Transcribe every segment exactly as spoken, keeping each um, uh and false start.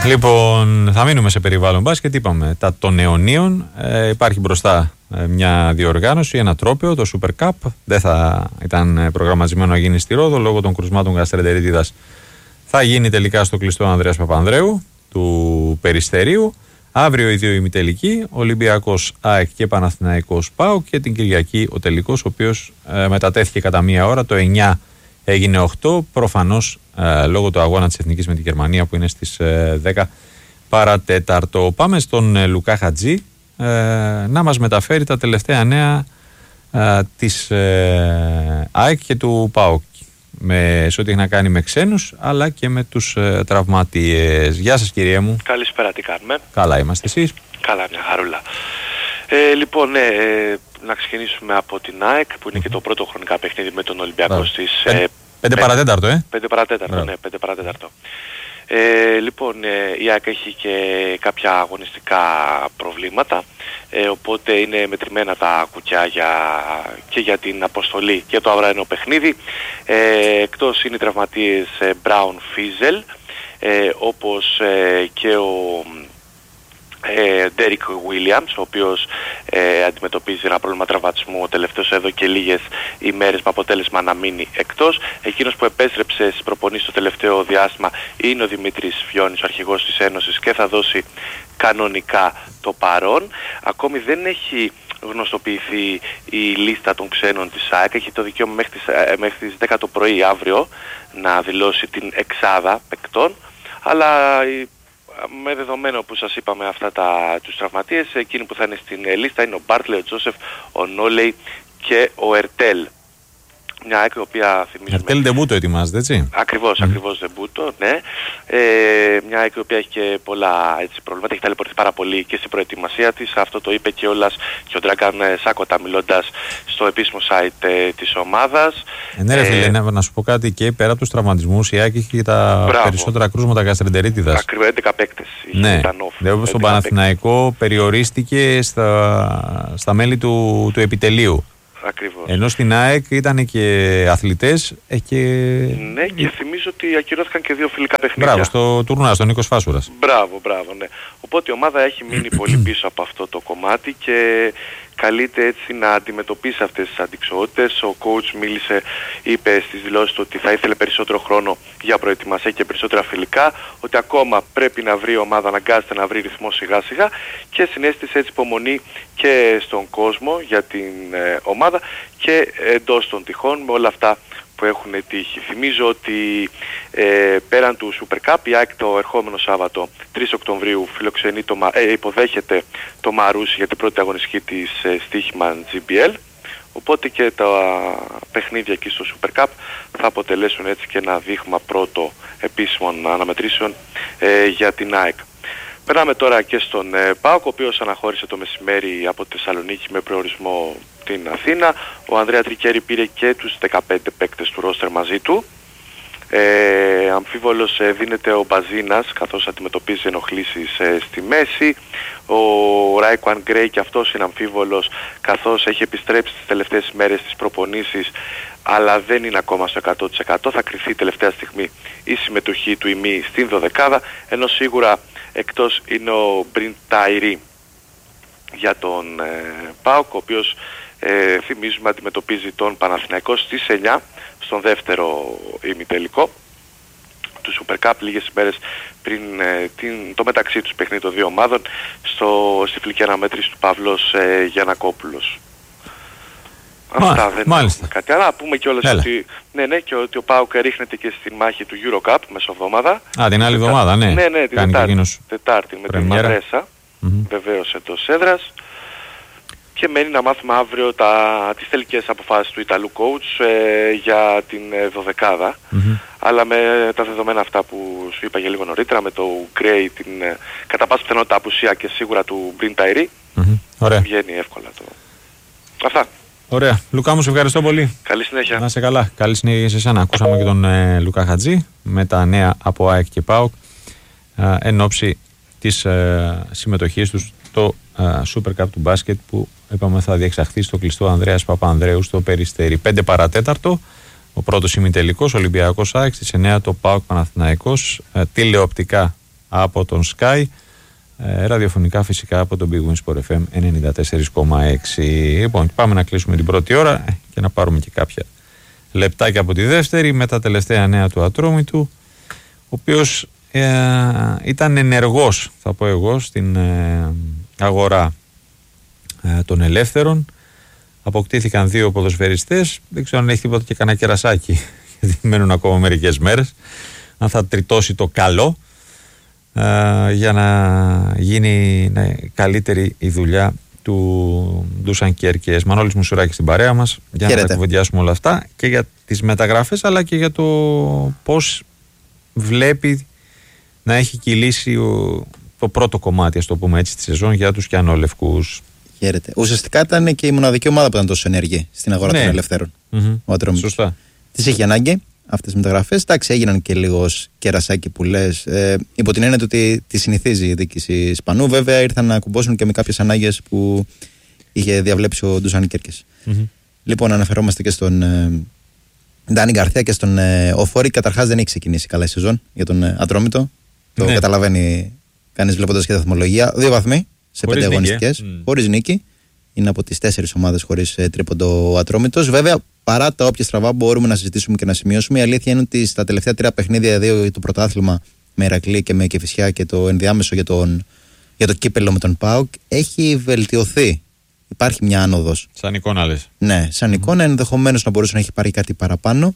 Λοιπόν, θα μείνουμε σε περιβάλλον μπάσκετ. Είπαμε τα των αιωνίων. Ε, υπάρχει μπροστά ε, μια διοργάνωση, ένα τρόπαιο, το Super Cup. Δεν θα ήταν προγραμματισμένο να γίνει στη Ρόδο λόγω των κρουσμάτων γαστρεντερίτιδας. Θα γίνει τελικά στο κλειστό Ανδρέας Παπανδρέου του Περιστερίου. Αύριο οι δύο ημιτελικοί, Ολυμπιακός ΑΕΚ και Παναθηναϊκός ΠΑΟΚ, και την Κυριακή ο τελικός, ο οποίος ε, μετατέθηκε κατά μία ώρα. Το εννιά έγινε οκτώ, προφανώς ε, λόγω του αγώνα της Εθνικής με τη Γερμανία που είναι στις ε, δέκα παρατέταρτο. Πάμε στον ε, Λουκά Χατζή ε, να μας μεταφέρει τα τελευταία νέα ε, της ε, ΑΕΚ και του ΠΑΟΚ, με, σε ό,τι έχει να κάνει με ξένους αλλά και με τους ε, τραυματίες. Γεια σας κύριε μου. Καλησπέρα, τι κάνουμε? Καλά είμαστε, εσείς? Καλά, μια χαρούλα. Ε, λοιπόν, ναι, ε, να ξεκινήσουμε από την ΑΕΚ που είναι και το πρώτο χρονικά παιχνίδι με τον Ολυμπιακό Μπράβο. στις πέντε, πέντε παρατέταρτο, ε? πέντε παρατέταρτο, Μπράβο. ναι, πέντε παρατέταρτο. Ε, λοιπόν, ε, η ΑΕΚ έχει και κάποια αγωνιστικά προβλήματα, ε, οπότε είναι μετρημένα τα κουκιά για, και για την αποστολή και το αυριανό παιχνίδι. Ε, εκτός είναι οι τραυματίες ε, Brown Fizzle, ε, όπως ε, και ο Ντέρικ Williams, ο οποίος ε, αντιμετωπίζει ένα πρόβλημα τραυματισμού ο τελευταίος εδώ και λίγες ημέρες με αποτέλεσμα να μείνει εκτός. Εκείνος που επέστρεψε στις προπονήσεις το τελευταίο διάστημα είναι ο Δημήτρης Φιώνης, ο αρχηγός της Ένωσης, και θα δώσει κανονικά το παρόν. Ακόμη δεν έχει γνωστοποιηθεί η λίστα των ξένων της ΑΕΚ. Έχει το δικαίωμα μέχρι τις, μέχρι τις δέκα το πρωί αύριο να δηλώσει την εξάδα παικτών, αλλά με δεδομένο που σας είπαμε αυτά τα, τους τραυματίες, εκείνοι που θα είναι στην λίστα είναι ο Μπάρτλε, ο Τζόσεφ, ο Νόλεϊ και ο Ερτέλ. Μια ΑΕΚ η οποία θυμίζουμε... Ερτέλ ντεμπούτο ετοιμάζεται, έτσι? Ακριβώς, mm. ακριβώς ντεμπούτο, ναι. Ε, μια ΑΕΚ η οποία έχει και πολλά έτσι, προβλήματα, έχει ταλαιπωρηθεί πάρα πολύ και στην προετοιμασία της. Αυτό το είπε και όλας και ο Ντράγκαν Σάκοτα μιλώντας στο επίσημο site ε, της ομάδας. Ε, ναι ρε φίλε, ε, να σου πω κάτι, και πέρα από τους τραυματισμούς η ΑΕΚ έχει και τα μπράβο. περισσότερα κρούσματα γαστρεντερίτιδας. Ακριβώς, έντεκα παίκτες. Ναι, δηλαδή στον Παναθηναϊκό περιορίστηκε στα, στα μέλη του, του επιτελείου. Ακριβώς. Ενώ στην ΑΕΚ ήταν και αθλητές ε, και... Ναι, και θυμίζω ότι ακυρώθηκαν και δύο φιλικά παιχνίδια. Μπράβο, στο τουρνουά, στον Νίκος Φάσουρας. Μπράβο, μπράβο, ναι. Οπότε η ομάδα έχει μείνει πολύ πίσω από αυτό το κομμάτι και καλείται έτσι να αντιμετωπίσει αυτές τις αντικσοότητες. Ο coach μίλησε, είπε στις δηλώσεις του ότι θα ήθελε περισσότερο χρόνο για προετοιμασία και περισσότερα φιλικά, ότι ακόμα πρέπει να βρει η ομάδα, αναγκάζεται να βρει ρυθμό σιγά σιγά, και συνέστησε έτσι υπομονή και στον κόσμο για την ε, ομάδα και εντός των τυχών με όλα αυτά που έχουν τύχει. Θυμίζω ότι ε, πέραν του Super Cup η ΑΕΚ το ερχόμενο Σάββατο τρεις Οκτωβρίου φιλοξενεί το, ε, υποδέχεται το Μαρούσι για την πρώτη αγωνιστική της ε, Στίχημαν τζι μπι ελ, οπότε και τα παιχνίδια εκεί στο Super Cup θα αποτελέσουν έτσι και ένα δείγμα πρώτο επίσημων αναμετρήσεων ε, για την ΑΕΚ. Περνάμε τώρα και στον ε, ΠΑΟΚ, ο οποίος αναχώρησε το μεσημέρι από τη Θεσσαλονίκη με προορισμό την Αθήνα. Ο Ανδρέα Τρικέρη πήρε και τους δεκαπέντε παίκτες του ρόστερ μαζί του. Ε, αμφίβολος ε, δίνεται ο Μπαζίνας, καθώς αντιμετωπίζει ενοχλήσεις ε, στη μέση. Ο Ράικουαν Γκρέι και αυτός είναι αμφίβολος, καθώς έχει επιστρέψει τις τελευταίες ημέρες στις προπονήσεις, αλλά δεν είναι ακόμα στο εκατό τοις εκατό. Θα κριθεί τελευταία στιγμή η συμμετοχή του ημί στην δωδεκάδα, ενώ σίγουρα εκτός είναι ο Μπριντ Τάιρι για τον ε, ΠΑΟΚ, ο οποίος ε, θυμίζουμε αντιμετωπίζει τον Παναθηναϊκό στις εννιά στον δεύτερο ημιτελικό του Super Cup, λίγες ημέρες πριν ε, την, το μεταξύ τους παιχνίδι των δύο ομάδων στο, στη φιλική αναμέτρηση του Παύλος ε, Γιαννακόπουλος. Μα, Αυτά δεν μάλιστα. έχουμε κάτι. Αλλά να πούμε κιόλας ότι, ναι, ναι, και ότι ο ΠΑΟΚ ρίχνεται και στη μάχη του Eurocup μεσοβδόμαδα. Α, την άλλη εβδομάδα, ναι. Ναι, ναι, την Κάνει Τετάρτη, τετάρτη με την Μαδρέσα, mm-hmm. βεβαίως εντός έδρας. Και μένει να μάθουμε αύριο τα, τις τελικές αποφάσεις του Ιταλού coach ε, για την ε, δωδεκάδα. Mm-hmm. Αλλά με τα δεδομένα αυτά που σου είπα για λίγο νωρίτερα, με το Gray, την ε, κατά πάσα πιθανότητα απουσία και σίγουρα του Μπριντ Τάιρι, mm-hmm. βγαίνει εύκολα το. Αυτά. Ωραία. Λουκά μου, σε ευχαριστώ πολύ. Καλή συνέχεια. Να είσαι καλά. Καλή συνέχεια σε εσένα. Ακούσαμε και τον ε, Λουκά Χατζή με τα νέα από ΑΕΚ και ΠΑΟΚ ε, εν ώψη της ε, συμμετοχής τους στο ε, Super Cup του μπάσκετ που είπαμε θα διεξαχθεί στο κλειστό Ανδρέας Παπανδρέου στο Περιστέρι. πέντε παρατέταρτο ο πρώτος ημιτελικός, Ολυμπιακός ΑΕΚ, στις εννιά το ΠΑΟΚ Παναθηναϊκός, ε, τηλεοπτικά από τον Sky, ε, ραδιοφωνικά φυσικά από τον Big Win Sport εφ εμ ενενήντα τέσσερα κόμμα έξι. Λοιπόν, πάμε να κλείσουμε την πρώτη ώρα και να πάρουμε και κάποια λεπτάκια από τη δεύτερη με τα τελευταία νέα του Ατρόμητου, ο οποίος ε, ήταν ενεργός, θα πω εγώ, στην ε, αγορά ε, των ελεύθερων. Αποκτήθηκαν δύο ποδοσφαιριστές, δεν ξέρω αν έχει τίποτα και κανένα κερασάκι, γιατί μένουν ακόμα μερικές μέρες, αν θα τριτώσει το καλό ε, για να γίνει ναι, καλύτερη η δουλειά του Ντούσαν Κέρκες. Μανώλης Μουσουράκης στην παρέα μας για Χαίρετε. Να τα κουβεντιάσουμε όλα αυτά και για τις μεταγραφές αλλά και για το πώς βλέπει να έχει κυλήσει ο, το πρώτο κομμάτι, ας το πούμε έτσι, τη σεζόν για τους κιανόλευκους. Χαίρετε. Ουσιαστικά ήταν και η μοναδική ομάδα που ήταν τόσο ενεργή στην αγορά ναι. των ελευθέρων. Mm-hmm. Ο Ατρόμητος. Σωστά. Τις είχε ανάγκη αυτές τις μεταγραφές. Εντάξει, έγιναν και λίγο κερασάκι που λες. Ε, υπό την έννοια του ότι τη συνηθίζει η διοίκηση Ισπανού. Βέβαια ήρθαν να κουμπώσουν και με κάποιες ανάγκες που είχε διαβλέψει ο Ντούσαν Κέρκες. Mm-hmm. Λοιπόν, αναφερόμαστε και στον ε, Ντάνι Γκαρθία και στον ε, Οφόρη. Καταρχάς δεν έχει ξεκινήσει καλά η σεζόν για τον ε, Ατρόμητο. Το ναι. καταλαβαίνει κανείς βλέποντας και τα βαθμολογία. Δύο βαθμοί σε χωρίς πέντε αγωνιστικές. Mm. Χωρίς νίκη. Είναι από τις τέσσερις ομάδες χωρίς ε, τρίποντο ο Ατρόμητος. Βέβαια, παρά τα όποια στραβά μπορούμε να συζητήσουμε και να σημειώσουμε, η αλήθεια είναι ότι στα τελευταία τρία παιχνίδια, δύο το πρωτάθλημα με Ηρακλή και με Κηφισιά και το ενδιάμεσο για, τον, για το κύπελο με τον ΠΑΟΚ, έχει βελτιωθεί. Υπάρχει μια άνοδος. Σαν εικόνα λες. Ναι, σαν mm. εικόνα ενδεχομένως να μπορούσε να έχει πάρει κάτι παραπάνω,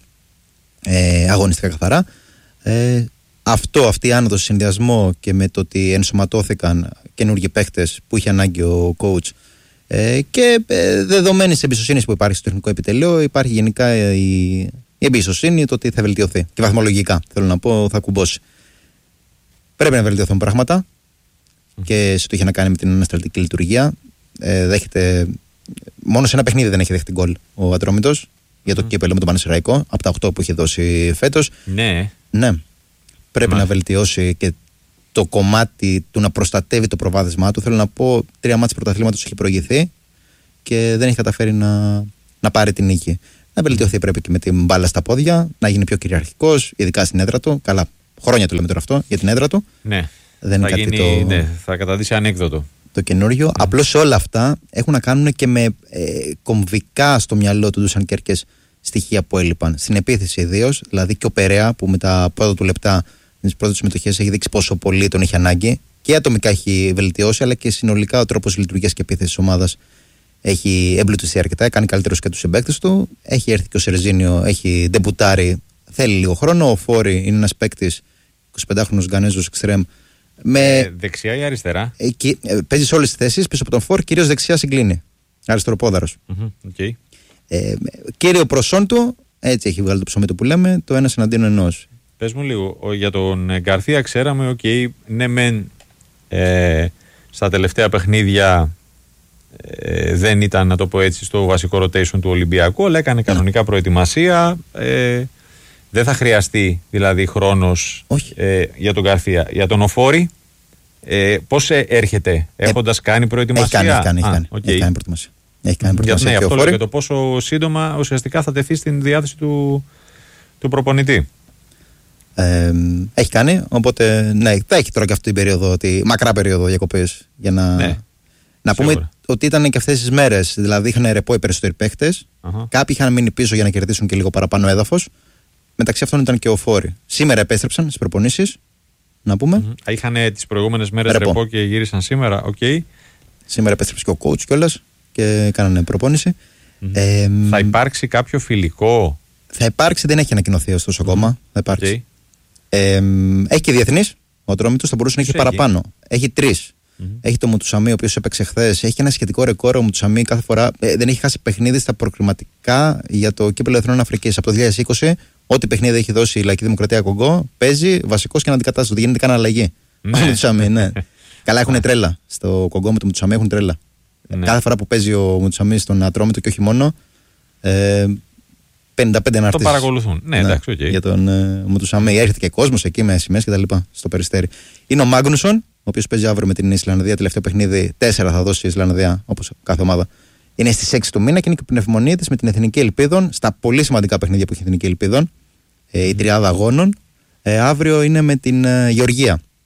ε, αγωνιστικά καθαρά. Ε, αυτό, αυτή η άνοδος σε συνδυασμό και με το ότι ενσωματώθηκαν καινούργιοι παίχτες που είχε ανάγκη ο coach ε, και ε, δεδομένης εμπιστοσύνης που υπάρχει στο τεχνικό επιτελείο, υπάρχει γενικά η, η εμπιστοσύνη το ότι θα βελτιωθεί. Και βαθμολογικά, θέλω να πω, θα κουμπώσει. Πρέπει να βελτιωθούν πράγματα mm. και σε το είχε να κάνει με την ανασταλτική λειτουργία. Ε, δέχεται, μόνο σε ένα παιχνίδι δεν έχει δεχτεί γκολ ο Ατρόμητος για το mm. κύπελο με τον Πανσεραϊκό από τα οκτώ που είχε δώσει φέτος. Ναι. Ναι. Πρέπει Μα. να βελτιώσει και το κομμάτι του να προστατεύει το προβάδισμά του. Θέλω να πω, τρία μάτς πρωταθλήματος έχει προηγηθεί και δεν έχει καταφέρει να, να πάρει την νίκη. Να βελτιωθεί πρέπει και με την μπάλα στα πόδια, να γίνει πιο κυριαρχικός, ειδικά στην έδρα του. Καλά, χρόνια του λέμε τώρα αυτό για την έδρα του. Ναι. Δεν θα, είναι γίνει, κάτι το... ναι, θα καταδείξει ανέκδοτο. Το καινούριο. Mm. Απλώς όλα αυτά έχουν να κάνουν και με ε, κομβικά στο μυαλό του Ντούσαν Κέρκες στοιχεία που έλειπαν. Στην επίθεση ιδίως, δηλαδή και ο Περέα που με τα πρώτα του λεπτά τις πρώτες συμμετοχές έχει δείξει πόσο πολύ τον έχει ανάγκη και ατομικά έχει βελτιώσει, αλλά και συνολικά ο τρόπος λειτουργίας και επίθεσης της ομάδας έχει εμπλουτιστεί αρκετά, κάνει καλύτερους και τους συμπαίκτες του. Έχει έρθει και ο Σερζίνιο, έχει ντεμπουτάρει, θέλει λίγο χρόνο. Ο Φόρη είναι ένας παίκτης, εικοσιπεντάχρονος Γκανέζος εξτρέμ. Με... Ε, δεξιά ή αριστερά. Ε, και, ε, παίζει σε όλες τις θέσεις, πίσω από τον Φόρ, κυρίως δεξιά συγκλίνει. Αριστεροπόδαρος. Mm-hmm, okay. ε, κύριο προσόν του, έτσι έχει βγάλει το ψωμί του που λέμε, το ένας εναντίον ενός. Πες μου λίγο, για τον Γκαρθία ξέραμε, οκ, okay, ναι μεν ε, στα τελευταία παιχνίδια ε, δεν ήταν, να το πω έτσι, στο βασικό rotation του Ολυμπιακού, αλλά έκανε κανονικά προετοιμασία. Ε, δεν θα χρειαστεί δηλαδή χρόνος ε, για τον Γκαρθία. Για τον Οφόρη, ε, πώς έρχεται, έχοντας ε, κάνει προετοιμασία. Έχει κάνει, έχει κάνει, έχει κάνει, okay. έχει κάνει προετοιμασία. Έχει κάνει προετοιμασία. Για, ναι, αυτό λέω, για το πόσο σύντομα ουσιαστικά θα τεθεί στην διάθεση του, του προπονητή. Ε, έχει κάνει, οπότε ναι, θα έχει τώρα και αυτή την περίοδο, τη μακρά περίοδο διακοπές για να, ναι, να πούμε ότι ήταν και αυτές τις μέρες, δηλαδή είχαν ρεπό οι περισσότεροι παίχτες, uh-huh. κάποιοι είχαν μείνει πίσω για να κερδίσουν και λίγο παραπάνω έδαφος, μεταξύ αυτών ήταν και ο Φόρη. Σήμερα επέστρεψαν στις προπονήσεις, να πούμε. Mm-hmm. Είχαν τις προηγούμενες μέρες ρεπό. ρεπό και γύρισαν σήμερα, οκ. Okay. Σήμερα επέστρεψε και ο coach κιόλας και κάνανε προπόνηση. Mm-hmm. Ε, θα υπάρξει κάποιο φιλικό? Θα υπάρξει, δεν έχει ανακοινωθεί ωστόσο mm-hmm. ακόμα. Θα υπάρξει. Okay. Ε, έχει και διεθνής. Ο Ατρόμητος θα μπορούσε να έχει και παραπάνω. Έχει τρεις. Mm-hmm. Έχει το Μουτσαμί, ο οποίος έπαιξε χθες. Έχει ένα σχετικό ρεκόρ ο Μουτσαμί κάθε φορά. Ε, δεν έχει χάσει παιχνίδι στα προκριματικά για το κύπελλο Εθνών Αφρικής. Από το δύο χιλιάδες είκοσι, ό,τι παιχνίδι έχει δώσει η Λαϊκή Δημοκρατία Κονγκό, παίζει βασικός και αναντικατάστατος. Δεν γίνεται καν αλλαγή. Ναι. Ο Μουτσαμί, ναι. Καλά, έχουν τρέλα. Στο Κονγκό με το Μουτσαμί έχουν τρέλα. Ναι. Κάθε φορά που παίζει ο Μουτσαμί στον Ατρόμητο και όχι μόνο. Ε, πενήντα πέντε αναρτήσεις. Το παρακολουθούν. Ναι, ναι, εντάξει, okay. Για τον ε, Μουτσαμί. Έρχεται και κόσμος εκεί με σημαίες και τα λοιπά στο Περιστέρι. Είναι ο Μάγνουσον, ο οποίος παίζει αύριο με την Ισλανδία. Τελευταίο παιχνίδι τέσσερα θα δώσει η Ισλανδία, όπως κάθε ομάδα. Είναι στις έξι του μήνα και είναι και πνευμονία της με την Εθνική Ελπίδων στα πολύ σημαντικά παιχνίδια που έχει η Εθνική Ελπίδων. Ε, η τριάδα αγώνων. Ε, αύριο είναι με την ε, Γεωργία.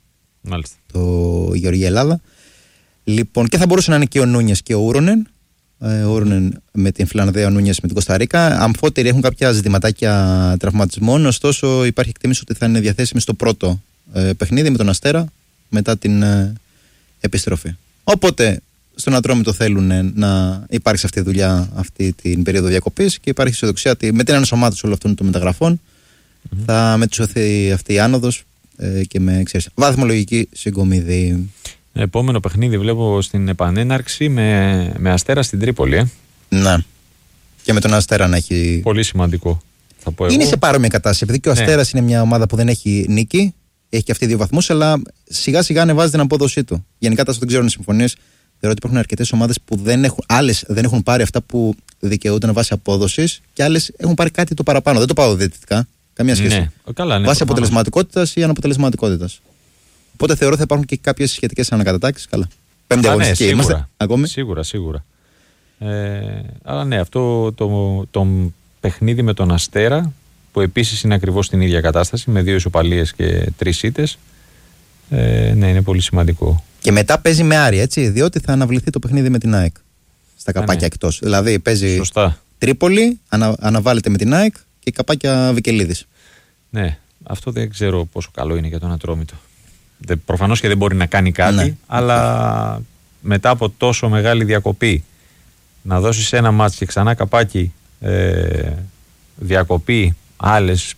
Μάλιστα. Το Γεωργία Ελλάδα. Λοιπόν, και θα μπορούσε να είναι και ο Νούνιες και ο Ούρονεν. Ε, ο Ούρονεν με την Φιλανδία, ο Νούνιες με την Κοσταρίκα. Αμφότεροι έχουν κάποια ζητηματάκια τραυματισμών, ωστόσο υπάρχει εκτίμηση ότι θα είναι διαθέσιμοι στο πρώτο ε, παιχνίδι με τον Αστέρα μετά την ε, επιστροφή. Οπότε στον Ατρόμητο θέλουν να υπάρξει αυτή η δουλειά αυτή την περίοδο διακοπής και υπάρχει αισιοδοξία ότι με την ενσωμάτωση όλων αυτών των μεταγραφών mm-hmm. θα μετουσιωθεί αυτή η άνοδος ε, και με ξέρεις, βαθμολογική συγκομιδή. Επόμενο παιχνίδι βλέπω στην επανέναρξη με, με Αστέρα στην Τρίπολη. Ε. Ναι. Και με τον Αστέρα να έχει. Πολύ σημαντικό. Θα πω εγώ. Είναι σε παρόμοια κατάσταση. Επειδή και ο ναι. Αστέρας είναι μια ομάδα που δεν έχει νίκη, έχει και αυτή δύο βαθμούς, αλλά σιγά σιγά ανεβάζει την απόδοσή του. Γενικά, τα δεν ξέρω αν συμφωνείς. Θεωρώ ότι υπάρχουν αρκετές ομάδες που δεν έχουν, άλλες δεν έχουν πάρει αυτά που δικαιούνται να βάσει απόδοσης και άλλες έχουν πάρει κάτι το παραπάνω. Δεν το πάω διαιτητικά. Καμία σχέση. Ναι. Καλά, ναι, βάσει αποτελεσματικότητας ή αναποτελεσματικότητας. Οπότε θεωρώ θα υπάρχουν και κάποιες σχετικές ανακατατάξεις. Καλά. Πέμπτη αγωνιστική ναι, είμαστε ακόμη. Σίγουρα, σίγουρα. Ε, αλλά ναι, αυτό το, το, το παιχνίδι με τον Αστέρα, που επίσης είναι ακριβώς στην ίδια κατάσταση, με δύο ισοπαλίες και τρεις ήττες, ε, ναι, είναι πολύ σημαντικό. Και μετά παίζει με Άρη, έτσι, διότι θα αναβληθεί το παιχνίδι με την ΑΕΚ. Στα καπάκια ναι. εκτός. Δηλαδή παίζει Σωστά. Τρίπολη, ανα, αναβάλλεται με την ΑΕΚ και καπάκια Βικελίδης. Ναι, αυτό δεν ξέρω πόσο καλό είναι για τον Ατρόμητο. Προφανώς και δεν μπορεί να κάνει κάτι, ναι. αλλά μετά από τόσο μεγάλη διακοπή να δώσεις ένα μάτς και ξανά καπάκι ε, διακοπή άλλες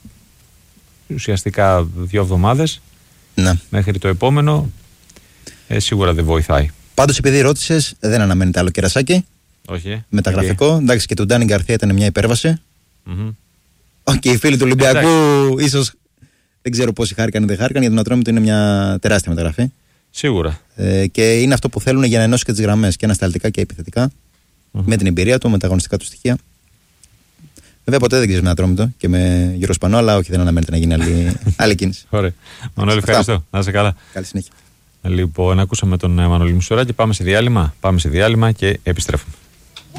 ουσιαστικά δύο εβδομάδες ναι. μέχρι το επόμενο ε, σίγουρα δεν βοηθάει. Πάντως επειδή ρώτησες, δεν αναμένεται άλλο κερασάκι. Όχι. Μεταγραφικό. Okay. Εντάξει, και του Ντάνι Γκαρθία ήταν μια υπέρβαση. Mm-hmm. Και οι φίλοι του Ολυμπιακού ίσως δεν ξέρω πόσοι χάρηκαν ή δεν χάρηκαν, γιατί τον Ατρόμητο είναι μια τεράστια μεταγραφή. Σίγουρα. Ε, και είναι αυτό που θέλουν για να ενώσει και τις γραμμές, και ανασταλτικά και επιθετικά. Mm-hmm. Με την εμπειρία του, με τα αγωνιστικά του στοιχεία. Βέβαια ποτέ δεν ξέρεις με Ατρόμητο και με Γιώργο Σπανό, αλλά όχι, δεν αναμένεται να γίνει άλλη, άλλη κίνηση. Ωραία. Μανώλη, ευχαριστώ. Να είσαι καλά. Καλή συνέχεια. Λοιπόν, ακούσαμε τον Μανώλη Μουσουράκη. Πάμε σε διάλειμμα. Πάμε σε διάλειμμα και επιστρέφουμε.